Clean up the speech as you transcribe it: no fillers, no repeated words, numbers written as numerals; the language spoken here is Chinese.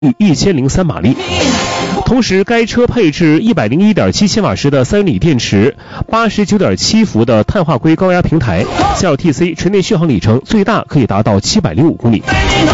1003马力。同时，该车配置101.7千瓦时的3锂电池，89.7伏的碳化硅高压平台，CLTC 纯电续航里程最大可以达到705公里。